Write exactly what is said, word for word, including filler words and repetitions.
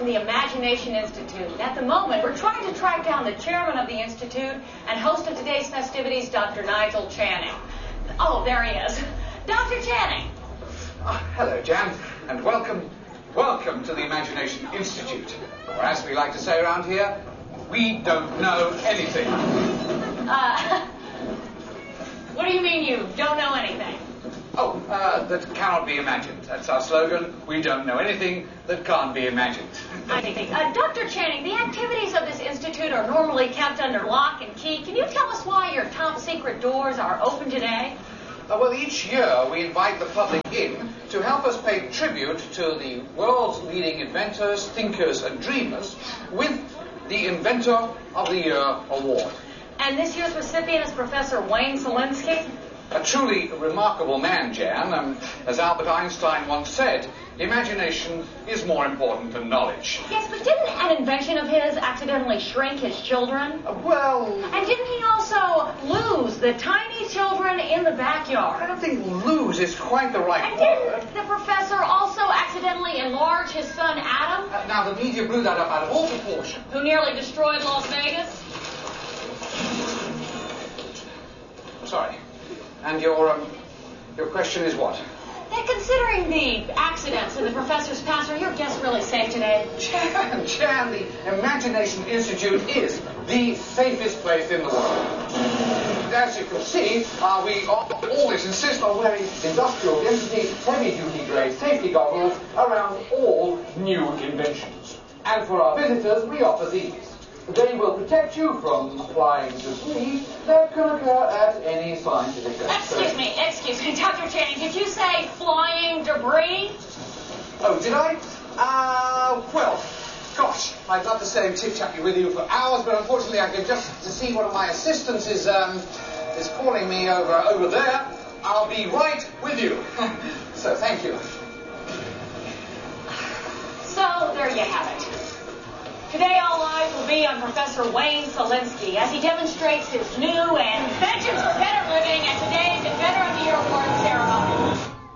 from the Imagination Institute. At the moment, we're trying to track down the chairman of the Institute and host of today's festivities, Doctor Nigel Channing. Oh, there he is. Doctor Channing. Oh, hello, Jan, and welcome, welcome to the Imagination Institute. Or as we like to say around here, we don't know anything. Uh, what do you mean you don't know anything? Oh, uh, that cannot be imagined. That's our slogan. We don't know anything that can't be imagined. I think. Uh, Doctor Channing, the activities of this institute are normally kept under lock and key. Can you tell us why your top secret doors are open today? Uh, well, each year we invite the public in to help us pay tribute to the world's leading inventors, thinkers, and dreamers with the Inventor of the Year award. And this year's recipient is Professor Wayne Szalinski? A truly remarkable man, Jan. Um, as Albert Einstein once said, imagination is more important than knowledge. Yes, but didn't an invention of his accidentally shrink his children? Uh, well... And didn't he also lose the tiny children in the backyard? I don't think lose is quite the right And word. didn't the professor also accidentally enlarge his son Adam? Uh, now, the media blew that up out of all proportion. Who nearly destroyed Las Vegas? Sorry. And your, um, your question is what? That considering the accidents in the professor's past, are your guests really safe today? Jan, Jan, the Imagination Institute is the safest place in the world. As you can see, uh, we always insist on wearing industrial density, heavy-duty grade safety goggles around all new inventions. And for our visitors, we offer these. They will protect you from flying debris that can occur at any scientific experiment. Excuse me, excuse me, Doctor Channing, did you say flying debris? Oh, did I? Uh, well, gosh, I'd love to stay and chit-chat with you for hours, but unfortunately I can just to see one of my assistants is, um, is calling me over, over there. I'll be right with you. So, thank you. So, there you have it. Today, all eyes will be on Professor Wayne Szalinski as he demonstrates his new inventions for better living at today's Inventor of the Year Awards.